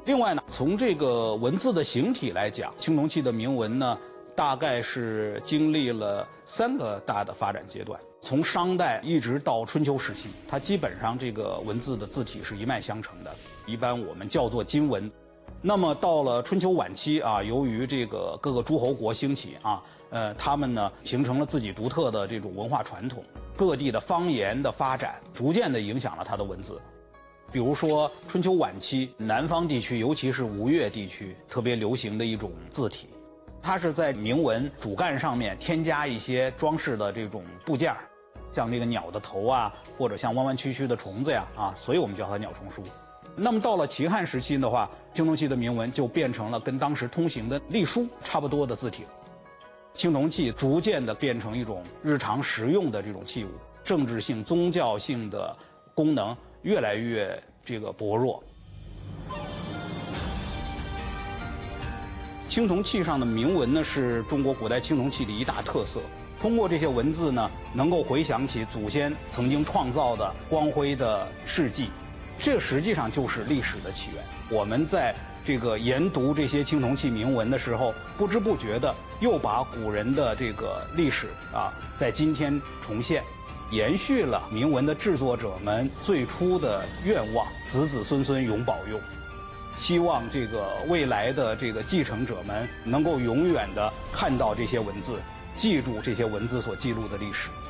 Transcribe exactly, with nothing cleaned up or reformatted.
另外呢，从这个文字的形体来讲，青铜器的铭文呢，大概是经历了三个大的发展阶段。从商代一直到春秋时期，它基本上这个文字的字体是一脉相承的，一般我们叫做金文。那么到了春秋晚期啊，由于这个各个诸侯国兴起啊，呃，他们呢形成了自己独特的这种文化传统，各地的方言的发展，逐渐的影响了它的文字。比如说春秋晚期，南方地区，尤其是吴越地区，特别流行的一种字体，它是在铭文主干上面添加一些装饰的这种部件，像这个鸟的头啊，或者像弯弯曲曲的虫子呀，啊，所以我们叫它鸟虫书。那么到了秦汉时期的话，青铜器的铭文就变成了跟当时通行的隶书差不多的字体。青铜器逐渐的变成一种日常实用的这种器物，政治性、宗教性的功能越来越这个薄弱。青铜器上的铭文呢，是中国古代青铜器的一大特色。通过这些文字呢，能够回想起祖先曾经创造的光辉的事迹，这实际上就是历史的起源。我们在这个研读这些青铜器铭文的时候，不知不觉的又把古人的这个历史啊，在今天重现。延续了铭文的制作者们最初的愿望，子子孙孙永保佑。希望这个未来的这个继承者们能够永远的看到这些文字，记住这些文字所记录的历史。